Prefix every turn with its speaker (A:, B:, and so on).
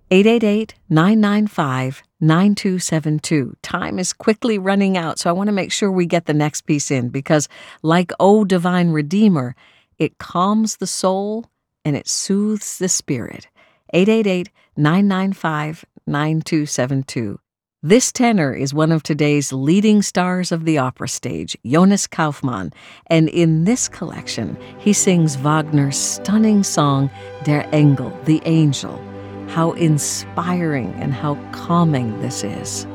A: 888-995-9272. Time is quickly running out, so I want to make sure we get the next piece in because, like O Divine Redeemer, it calms the soul and it soothes the spirit. 888-995-9272. This tenor is one of today's leading stars of the opera stage, Jonas Kaufmann, and in this collection, he sings Wagner's stunning song, Der Engel, the Angel. How inspiring and how calming this is.